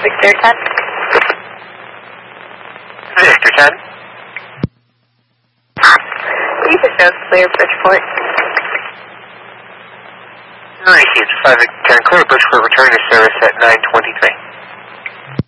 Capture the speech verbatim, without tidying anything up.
Victor ten. Victor ten. You can go clear Bridgeport. Received five Victor ten, clear Bridgeport, returning to service at nine twenty-three.